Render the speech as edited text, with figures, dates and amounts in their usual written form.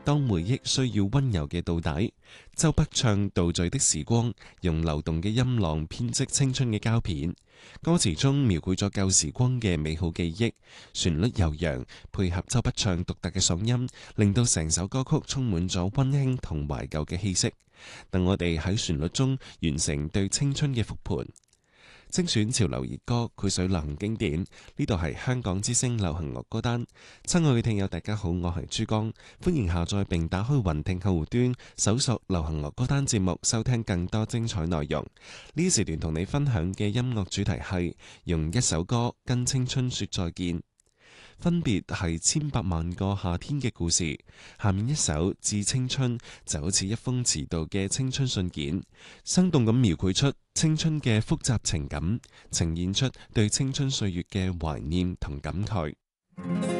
當回憶需要温柔嘅倒帶，周筆暢倒敘的時光，用流動嘅音浪編織青春嘅膠片。歌詞中描繪咗舊時光嘅美好記憶，旋律悠揚，配合周筆暢獨特嘅嗓音，令到成首歌曲充滿咗温馨同懷舊嘅氣息。等我哋喺旋律中完成對青春嘅復盤。精選潮流熱歌，繪水流行經典。呢度係香港之聲流行樂歌單。親愛嘅聽友，大家好，我係珠江，歡迎下載並打開雲聽客戶端，搜索流行樂歌單節目，收聽更多精彩內容。呢時段同你分享嘅音樂主題係用一首歌跟青春說再見。分別係千百萬個夏天嘅故事。下面一首致青春就好似一封遲到嘅青春信件，生動咁描繪出青春嘅複雜情感，呈現出對青春歲月嘅懷念同感慨。